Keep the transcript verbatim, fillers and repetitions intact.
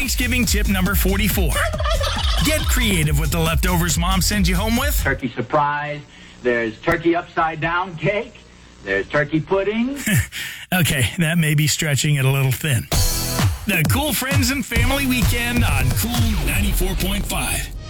Thanksgiving tip number forty-four. Get creative with the leftovers Mom sends you home with. Turkey surprise. There's turkey upside down cake. There's turkey pudding. Okay, that may be stretching it a little thin. The Cool Friends and Family Weekend on Cool ninety-four point five.